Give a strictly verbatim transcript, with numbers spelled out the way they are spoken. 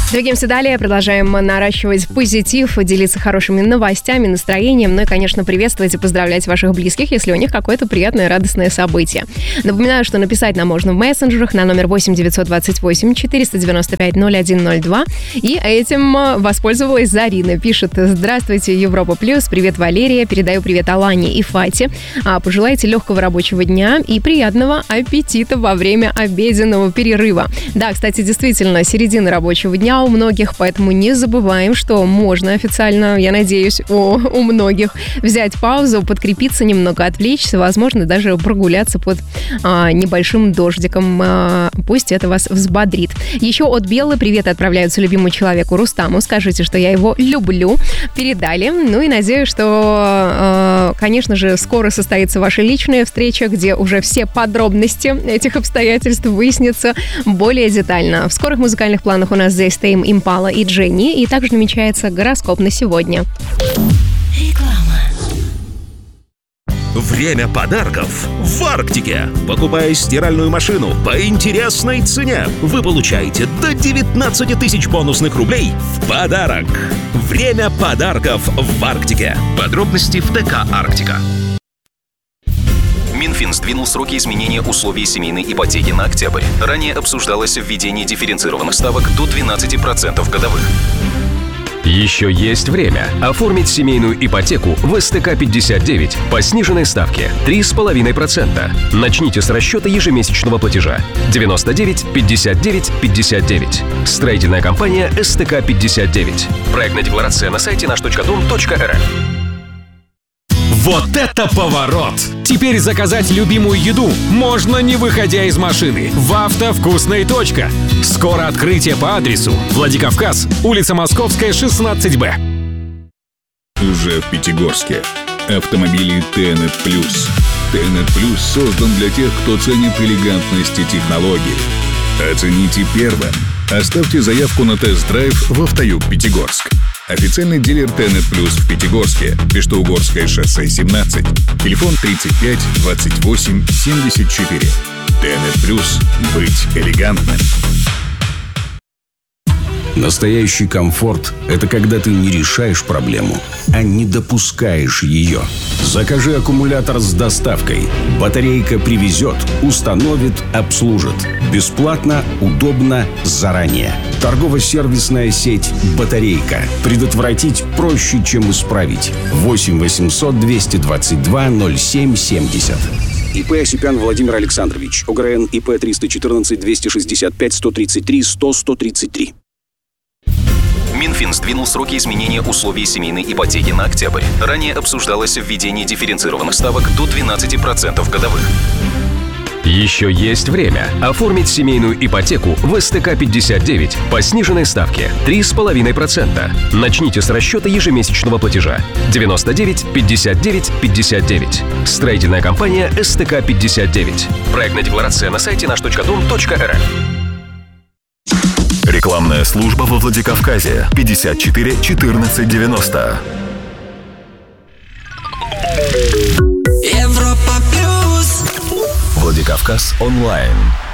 Двигаемся далее, продолжаем наращивать позитив, делиться хорошими новостями, настроением, ну и, конечно, приветствовать и поздравлять ваших близких, если у них какое-то приятное, радостное событие. Напоминаю, что написать нам можно в мессенджерах на номер восемь девятьсот двадцать восемь четыреста девяносто пять ноль один ноль два. И этим воспользовалась Зарина. Пишет: «Здравствуйте, Европа Плюс, привет, Валерия, передаю привет Алане и Фате. Пожелайте легкого рабочего дня и приятного аппетита во время обеденного перерыва». Да, кстати, действительно, середина рабочего дня у многих, поэтому не забываем, что можно официально, я надеюсь, у, у многих взять паузу, подкрепиться немного, отвлечься, возможно, даже прогуляться под а, небольшим дождиком. А, пусть это вас взбодрит. Еще от Беллы привет отправляются любимому человеку Рустаму. Скажите, что я его люблю. Передали. Ну и надеюсь, что, а, конечно же, скоро состоится ваша личная встреча, где уже все подробности этих обстоятельств выяснятся более детально. В скорых музыкальных планах у нас здесь Тейм Импала и Дженни, и также намечается гороскоп на сегодня. Реклама. Время подарков в Арктике. Покупая стиральную машину по интересной цене, вы получаете до девятнадцать тысяч бонусных рублей в подарок. Время подарков в Арктике. Подробности в ТК «Арктика». Минфин сдвинул сроки изменения условий семейной ипотеки на октябрь. Ранее обсуждалось введение дифференцированных ставок до двенадцати процентов годовых. Еще есть время оформить семейную ипотеку в эс тэ ка пятьдесят девять по сниженной ставке три с половиной процента. Начните с расчета ежемесячного платежа девяносто девять пятьдесят девять пятьдесят девять. Строительная компания эс тэ ка пятьдесят девять. Проектная декларация на сайте наш точка дом точка эр эф. Вот это поворот! Теперь заказать любимую еду можно, не выходя из машины. В «Автовкусной. Точка». Скоро открытие по адресу Владикавказ, улица Московская, шестнадцать бэ. Уже в Пятигорске. Автомобили тэ эн и плюс. тэ эн и плюс создан для тех, кто ценит элегантность и технологии. Оцените первым. Оставьте заявку на тест-драйв в «Автоюг Пятигорск». Официальный дилер тэ эн и плюс в Пятигорске, Пештоугорское шоссе семнадцать, телефон тридцать пять двадцать восемь семьдесят четыре. тэ эн и плюс. Быть элегантным. Настоящий комфорт – это когда ты не решаешь проблему, а не допускаешь ее. Закажи аккумулятор с доставкой. Батарейка привезет, установит, обслужит. Бесплатно, удобно, заранее. Торгово-сервисная сеть «Батарейка». Предотвратить проще, чем исправить. восемь восемьсот двести двадцать два ноль семь семьдесят. ИП Осипян Владимир Александрович. ОГРН ИП триста четырнадцать двести шестьдесят пять сто тридцать три сто сто тридцать три. Минфин сдвинул сроки изменения условий семейной ипотеки на октябрь. Ранее обсуждалось введение дифференцированных ставок до двенадцати процентов годовых. Еще есть время оформить семейную ипотеку в эс тэ ка пятьдесят девять по сниженной ставке три с половиной процента. Начните с расчета ежемесячного платежа девяносто девять пятьдесят девять пятьдесят девять. Строительная компания эс тэ ка пятьдесят девять. Проектная декларация на сайте наш точка дом точка эр эф. Рекламная служба во Владикавказе. пятьдесят четыре четырнадцать девяносто. Европа Плюс. Владикавказ онлайн.